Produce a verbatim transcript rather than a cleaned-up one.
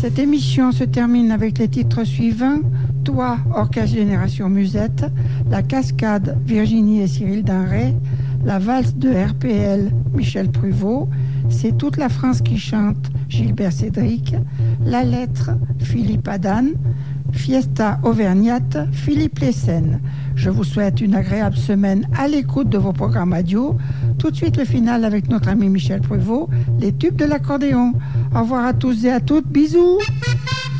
Cette émission se termine avec les titres suivants. Toi, Orchestre Génération Musette, La Cascade, Virginie et Cyril Denrey, La Valse de R P L, Michel Pruvot, C'est toute la France qui chante, Gilbert Cédric, La Lettre, Philippe Adan, Fiesta Auvergnate, Philippe Lessen. Je vous souhaite une agréable semaine à l'écoute de vos programmes radio. Tout de suite le final avec notre ami Michel Pruvot, les tubes de l'accordéon. Au revoir à tous et à toutes, bisous.